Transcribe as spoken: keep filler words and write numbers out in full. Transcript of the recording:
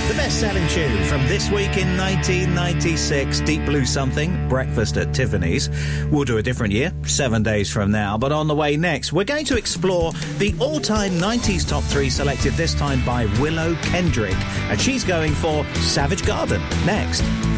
The best-selling tune from this week in nineteen ninety-six, Deep Blue Something, Breakfast at Tiffany's. We'll do a different year, seven days from now. But on the way next, we're going to explore the all-time nineties top three selected this time by Willow Kendrick. And she's going for Savage Garden next.